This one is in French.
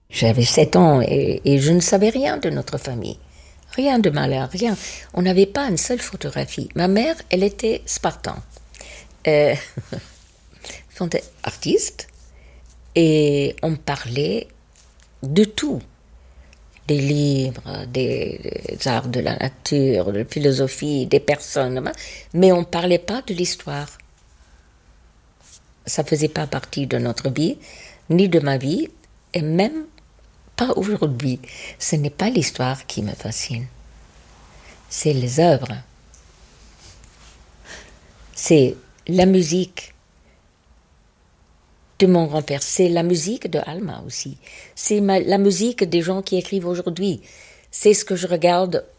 J'avais 7 ans et je ne savais rien de notre famille. Rien de malheur, rien. On n'avait pas une seule photographie. Ma mère, elle était spartan. Euh, sont artistes et on parlait de tout. Des livres, des arts de la nature, de la philosophie, des personnes, mais on ne parlait pas de l'histoire. Ça ne faisait pas partie de notre vie, ni de ma vie, et même pas aujourd'hui. Ce n'est pas l'histoire qui me fascine, c'est les œuvres, c'est la musique de mon grand-père, c'est la musique de Alma aussi, c'est la musique des gens qui écrivent aujourd'hui. C'est ce que je regarde